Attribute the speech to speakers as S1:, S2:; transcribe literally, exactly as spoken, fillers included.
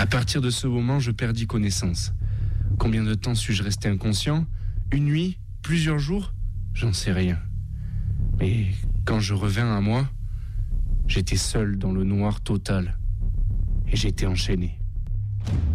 S1: À partir de ce moment, je perdis connaissance. Combien de temps suis-je resté inconscient ? Une nuit ? Plusieurs jours ? J'en sais rien. Mais quand je revins à moi, j'étais seul dans le noir total. Et j'étais enchaîné.